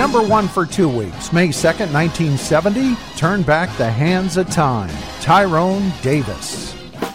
Number 1 for 2 weeks, May 2nd, 1970, Turn Back the Hands of Time, Tyrone Davis.